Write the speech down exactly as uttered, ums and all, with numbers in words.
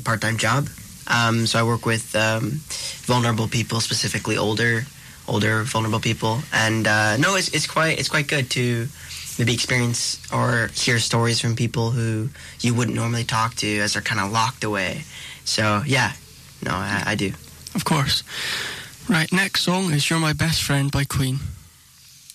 part-time job. Um, so I work with um, vulnerable people, specifically older, older vulnerable people. And uh, no, it's it's quite it's quite good to maybe experience or hear stories from people who you wouldn't normally talk to as they're kind of locked away. So yeah, no, I, I do. Of course. Right, next song is You're My Best Friend by Queen.